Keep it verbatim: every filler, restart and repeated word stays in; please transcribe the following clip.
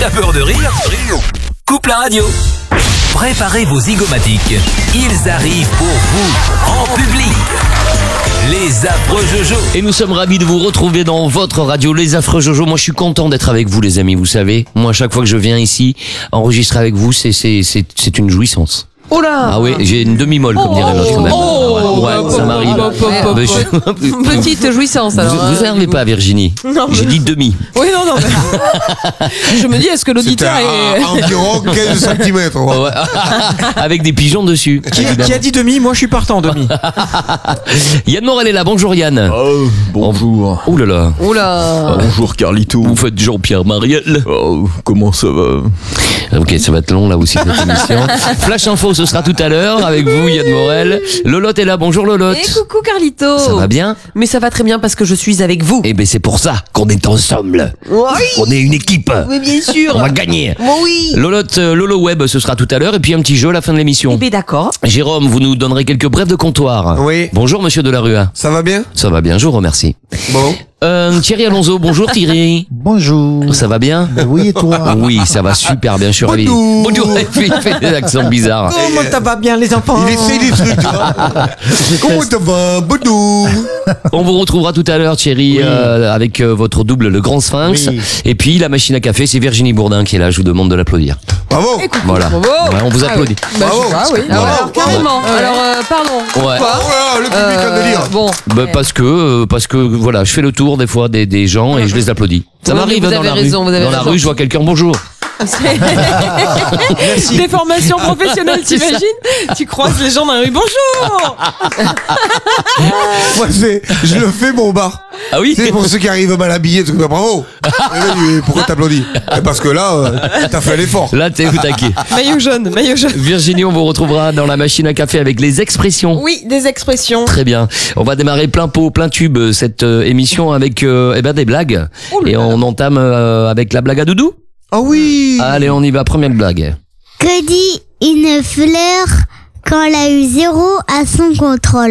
T'as peur de rire? Coupe la radio. Préparez vos zygomatiques. Ils arrivent pour vous, en public. Les affreux Jojo. Et nous sommes ravis de vous retrouver dans votre radio, les affreux Jojo. Moi, je suis content d'être avec vous, les amis, vous savez. Moi, à chaque fois que je viens ici, enregistrer avec vous, c'est, c'est, c'est, c'est une jouissance. Oh là! Ah oui, j'ai une demi-molle, comme dirait l'autre, quand même. Oh, ouais, ouais, ça m'arrive. Mais je- Petite jouissance, alors. Vous, vous énervez pas, Virginie. Non, mais- J'ai dit demi. Oui, non, non, mais... Je me dis, est-ce que l'auditeur C'était est... à environ quinze centimètres. Ouais. Avec des pigeons dessus. Qui, évidemment. qui a dit demi? Moi je suis partant demi. Yann Morel est là, bonjour Yann. Oh, bonjour. Oh là là. Oula! Bonjour Carlito. Vous faites Jean-Pierre Mariel. Oh, comment ça va? Ok, ça va être long là aussi cette émission. Flash Info, ce sera tout à l'heure avec vous, Yann Morel. Lolotte est là, bonjour Lolotte. Et coucou Carlito! Ça va bien? Mais ça va très bien parce que je suis avec vous. Eh ben c'est pour ça qu'on est ensemble. Oui! On est une équipe. Mais bien sûr! On va gagner. Moi, oui! Lolotte, euh, Lolo Web, ce sera tout à l'heure et puis un petit jeu à la fin de l'émission. Eh bien, d'accord. Jérôme, vous nous donnerez quelques brèves de comptoir. Oui. Bonjour Monsieur Delarue. Ça va bien? Ça va bien, je vous remercie. Bon. Euh, Thierry Alonso, bonjour Thierry. Bonjour. Ça va bien? Ben oui, et toi? Oui, ça va super bien, je suis ravi. Bonjour. Bonjour. Il fait, il fait des accents bizarres. Comment ça va bien les enfants? Il essaie des trucs, tu vois. Comment ça va, Boudou? On vous retrouvera tout à l'heure, Thierry, euh, avec euh, votre double, le Grand Sphinx. Oui. Et puis la machine à café, c'est Virginie Bourdin qui est là. Je vous demande de l'applaudir. Bravo. Voilà. Bravo. Ouais, on vous applaudit. Ah oui. Bah, Bravo. je- ah oui. Voilà. Alors, alors, carrément. Alors, euh, pardon. Ouais. Pourquoi? Oh là, le public a Euh, délire. Bon. Bah, parce que, euh, parce que, voilà, je fais le tour des fois des, des gens et je les applaudis. Ça Oui, m'arrive vous dans avez la raison, rue. vous avez dans la raison. rue, je vois quelqu'un. Bonjour. Des formations professionnelles, t'imagines? Tu croises les gens dans la rue. Bonjour! Moi, c'est, je le fais, mon bar. Ah oui. C'est pour ceux qui arrivent mal habillés, tout, bah, bravo. Et là, il- pourquoi t'applaudis? Eh, Parce que là, euh, t'as fait l'effort. Là, t'es au taquet. Maillot jaune, maillot jaune. Virginie, on vous retrouvera dans la machine à café avec les expressions. Oui, des expressions. Très bien. On va démarrer plein pot, plein tube euh, cette euh, émission avec euh, eh ben des blagues. Et on entame euh, avec la blague à Doudou. Oh oui. Allez, on y va. Première blague. Que dit une fleur quand elle a eu zéro à son contrôle?